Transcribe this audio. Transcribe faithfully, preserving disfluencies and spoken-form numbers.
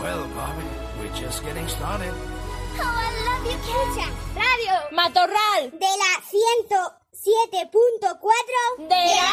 Well, Bobby, we're just getting started. Oh, I love you, Escucha, radio. Matorral. De la ciento siete punto cuatro de